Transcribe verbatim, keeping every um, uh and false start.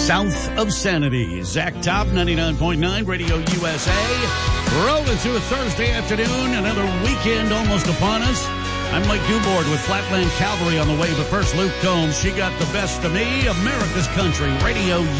South of Sanity. Zach Top, ninety-nine point nine, Radio U S A. Rolling through a Thursday afternoon, another weekend almost upon us. I'm Mike Dubord with Flatland Cavalry on the way, but first Luke Combs. She got the best of me, America's Country, Radio